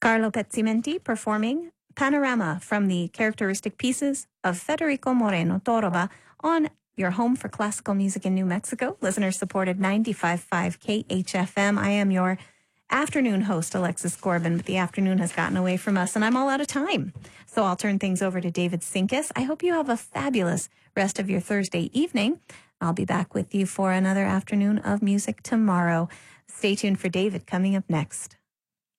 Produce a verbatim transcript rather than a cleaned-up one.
Carlo Pezzimenti performing Panorama from the characteristic pieces of Federico Moreno Torroba on your home for classical music in New Mexico. Listener-supported ninety-five point five K H F M. I am your afternoon host, Alexis Corbin, but the afternoon has gotten away from us, and I'm all out of time. So I'll turn things over to David Sinkus. I hope you have a fabulous rest of your Thursday evening. I'll be back with you for another afternoon of music tomorrow. Stay tuned for David coming up next.